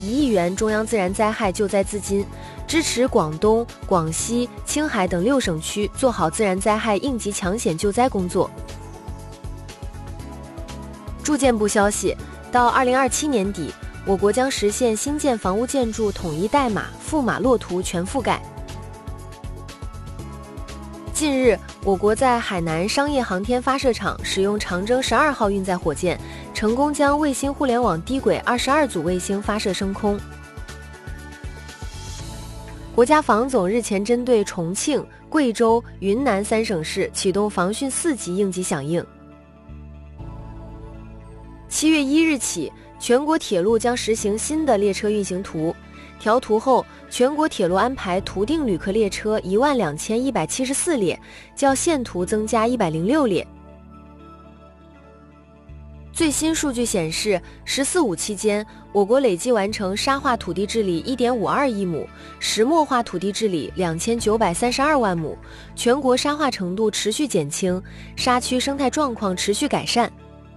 1亿元中央自然灾害救灾资金，支持广东、广西、青海等6省区做好自然灾害应急抢险救灾工作。住建部消息，到2027年底，我国将实现新建房屋建筑统一代码、覆码落图全覆盖。近日，我国在海南商业航天发射场使用长征12号运载火箭，成功将卫星互联网低轨22组卫星发射升空。国家防总日前针对重庆、贵州、云南3省市启动防汛4级应急响应。7月1日起，全国铁路将实行新的列车运行图。调图后，全国铁路安排图定旅客列车12174列，较现图增加106列。最新数据显示，“十四五”期间，我国累计完成沙化土地治理1.52亿亩，石墨化土地治理2932万亩，全国沙化程度持续减轻，沙区生态状况持续改善。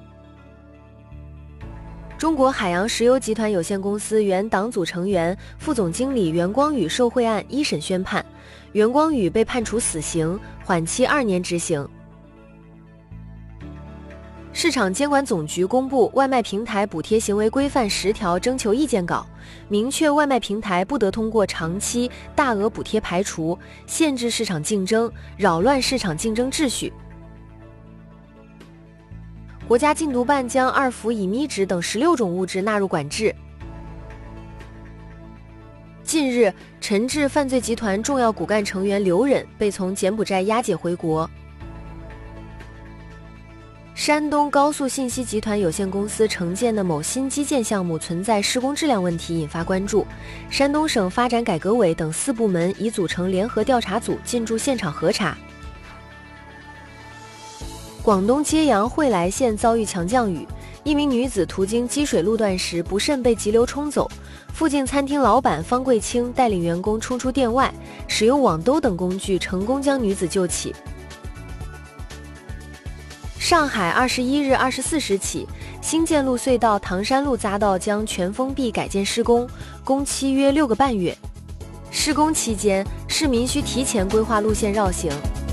中国海洋石油集团有限公司原党组成员、副总经理袁光宇受贿案一审宣判，袁光宇被判处死刑，缓期2年执行。市场监管总局公布外卖平台补贴行为规范10条征求意见稿，明确外卖平台不得通过长期大额补贴排除、限制市场竞争、扰乱市场竞争秩序。国家禁毒办将2氟乙醚酯等16种物质纳入管制。近日，陈志犯罪集团重要骨干成员刘忍被从柬埔寨押解回国。山东高速信息集团有限公司承建的某新基建项目存在施工质量问题，引发关注。山东省发展改革委等4部门已组成联合调查组进驻现场核查。广东揭阳惠来县遭遇强降雨，一名女子途经积水路段时不慎被急流冲走，附近餐厅老板方桂清带领员工冲出店外，使用网兜等工具成功将女子救起。上海21日24时起，新建路隧道唐山路匝道将全封闭改建施工，工期约6个半月。施工期间，市民需提前规划路线绕行。